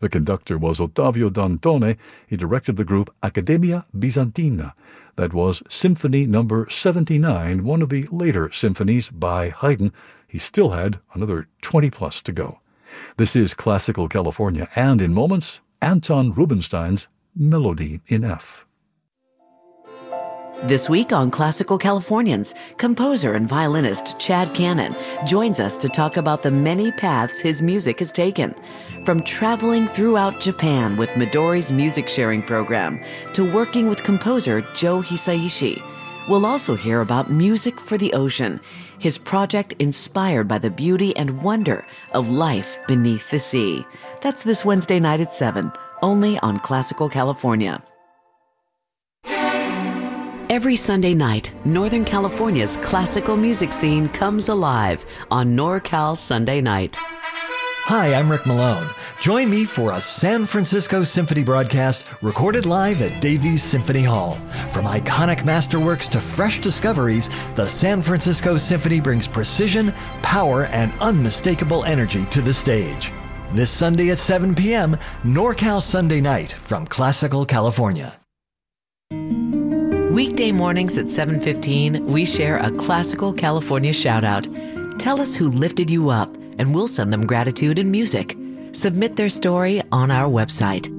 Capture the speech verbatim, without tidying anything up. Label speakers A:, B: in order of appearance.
A: The conductor was Ottavio Dantone. He directed the group Accademia Bizantina. That was Symphony Number seventy-nine, one of the later symphonies by Haydn. He still had another twenty plus to go. This is Classical California, and in moments, Anton Rubinstein's Melody in F.
B: This week on Classical Californians, composer and violinist Chad Cannon joins us to talk about the many paths his music has taken. From traveling throughout Japan with Midori's music sharing program to working with composer Joe Hisaishi. We'll also hear about Music for the Ocean, his project inspired by the beauty and wonder of life beneath the sea. That's this Wednesday night at seven, only on Classical California. Every Sunday night, Northern California's classical music scene comes alive on NorCal Sunday Night.
C: Hi, I'm Rick Malone. Join me for a San Francisco Symphony broadcast recorded live at Davies Symphony Hall. From iconic masterworks to fresh discoveries, the San Francisco Symphony brings precision, power, and unmistakable energy to the stage. This Sunday at seven p.m., NorCal Sunday Night from Classical California.
B: Weekday mornings at seven fifteen, we share a Classical California shout-out. Tell us who lifted you up, and we'll send them gratitude and music. Submit their story on our website.